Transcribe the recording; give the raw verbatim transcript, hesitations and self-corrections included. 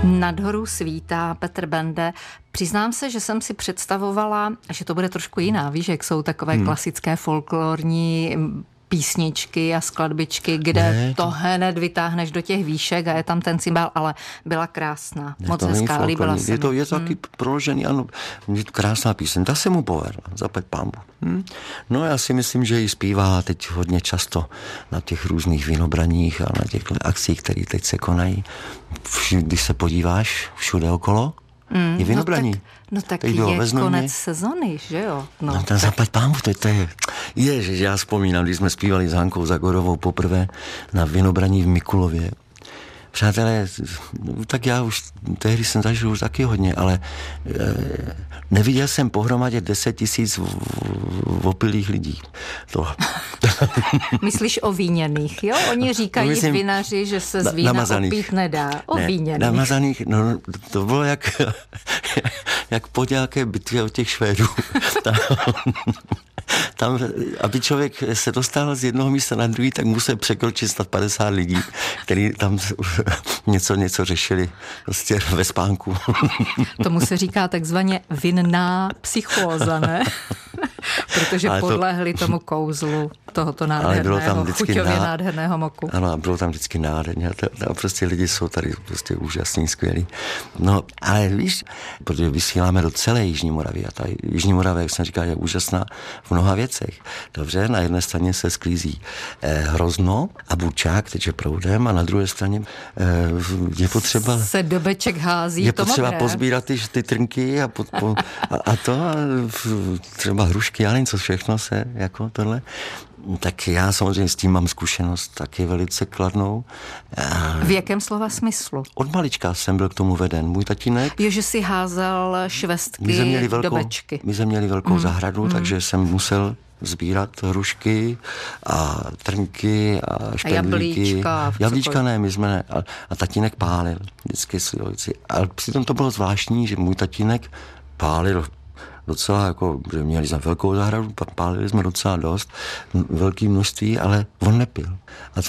Nad horu svítá Petr Bende. Přiznám se, že jsem si představovala, že to bude trošku jiná. Víš, jak jsou takové hmm. klasické folklorní písničky a skladbičky, kde ne, to... to hned vytáhneš do těch výšek a je tam ten cymbál, ale byla krásná. Ne, Moc hezká, líbila se je to, mi. je to taky hmm. proložený, ano, je to krásná píseň. Ta se mu povedla, zaplať pánbu. Hmm. No já si myslím, že ji zpívá teď hodně často na těch různých vinobraních a na těch akcích, které teď se konají. Když se podíváš všude okolo, mm, je vinobraní. No tak, no tak je veznovně. Konec sezony, že jo? No, no ten zaplať pánbu, to, to je... Ježiš, já vzpomínám, když jsme zpívali s Hankou Zagorovou poprvé na vinobraní v Mikulově. Přátelé, tak já už tehdy jsem zažil už taky hodně, ale e, neviděl jsem pohromadě deset tisíc opilých lidí. To. Myslíš o víněných, jo? Oni říkají Myslím, vinaři, že se z vína opít nedá. O ne, víněných. Namazaných, no to bylo jak, jak po nějaké bitvě od těch Švédů. Tam, tam, aby člověk se dostal z jednoho místa na druhý, tak musel překročit snad padesát lidí, kteří tam něco, něco řešili prostě ve spánku. Tomu se říká takzvaně vinná psychóza, ne? Protože to, podlehli tomu kouzlu tohoto nádherného, chuťově ná... nádherného moku. Ano, a bylo tam vždycky nádherně. A prostě lidi jsou tady prostě úžasní, skvělí. No, ale víš, protože vysíláme do celé Jižní Moravy a ta Jižní Morava, jak jsem říkal, je úžasná v mnoha věcech. Dobře, na jedné straně se sklízí eh, Hrozno a Bučák teče proudem a na druhé straně eh, je potřeba... Se do beček hází je to potřeba modré. pozbírat ty, ty trnky a, po, po, a, a to a třeba hrušky, já nevím, co všechno se, jako tohle. Tak já samozřejmě s tím mám zkušenost taky velice kladnou. V jakém slova smyslu? Od malička jsem byl k tomu veden. Můj tatínek... Jo, že si házel švestky velkou, do bečky. My jsme měli velkou mm. zahradu, mm. takže jsem musel sbírat hrušky a trnky a špendlíky. A jablíčka. Jablíčka ne, my jsme ne. A, a tatínek pálil vždycky slivovici. Ale přitom to bylo zvláštní, že můj tatínek pálil docela, jako, že měli jsme velkou zahradu, pálili jsme docela dost, velké množství, ale on nepil. A